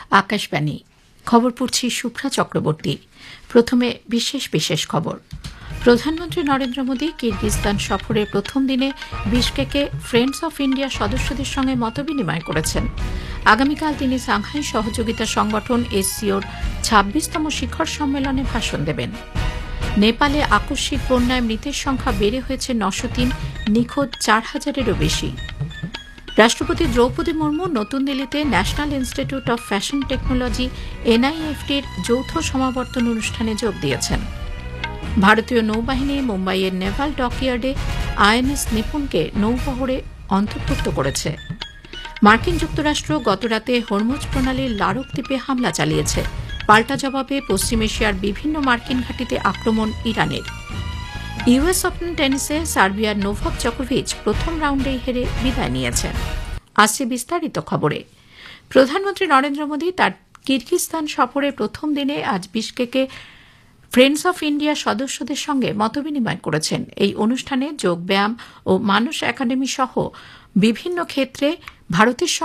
আকাশবাণী খবর পড়ছি শুভ্রা চক্রবর্তী। প্রথমে বিশেষ বিশেষ খবর। প্রধানমন্ত্রী নরেন্দ্র মোদী কিরগিজস্তান সফরের প্রথম দিনে বিশকেকে ফ্রেন্ডস অফ ইন্ডিয়া সদস্যদের সঙ্গে মতবিনিময় করেছেন। আগামীকাল তিনি সাংহাই সহযোগিতা সংগঠন এসসিওর ২৬তম শিখর সম্মেলনে ভাষণ দেবেন। নেপালে আকস্মিক বন্যায় মৃতের সংখ্যা বেড়ে হয়েছে ৯০৩, নিখোঁজ ৪,০০০-এরও বেশি। রাষ্ট্রপতি দ্রৌপদী মুর্মু নতুন দিল্লিতে national institute of fashion technology এনআইএফটির যৌথ সমাবর্তন অনুষ্ঠানে যোগ দিয়েছেন। ভারতীয় নৌবাহিনী মুম্বাইয়ের নেভাল ডকইয়ার্ডে আইএনএস নিপুণকে নৌবহরে অন্তর্ভুক্ত করেছে। মার্কিন যুক্তরাষ্ট্র গতরাতে হরমুজ প্রণালীর লারক দ্বীপে হামলা চালিয়েছে। পাল্টা জবাবে পশ্চিম এশিয়ার বিভিন্ন মার্কিন ঘাঁটিতে আক্রমণ ইরানের। ইউএস ওপেন টেনিসে সার্বিয়ার নোভাক জোকোভিচ প্রথম রাউন্ডেই হেরে বিদায় নিয়েছেন। আসছে বিস্তারিত খবরে। প্রধানমন্ত্রী নরেন্দ্র মোদী তার কিরগিজস্তান সফরের প্রথম দিনে আজ বিশকেকে ফ্রেন্ডস অফ ইন্ডিয়া সদস্যদের সঙ্গে মতবিনিময় করেছেন। এই অনুষ্ঠানে যোগব্যায়াম ও মানস একাডেমি সহ বিভিন্ন ক্ষেত্রে ভারতের